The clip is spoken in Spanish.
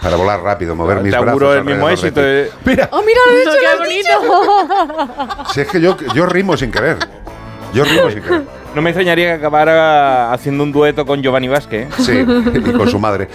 Para volar rápido, mover mis te brazos. auguro el mismo éxito. Mira, ¡Oh, mira, lo he hecho, ¡Qué bonito! si es que yo rimo sin querer. No me extrañaría que acabara haciendo un dueto con Giovanni Vázquez. Sí, y con su madre.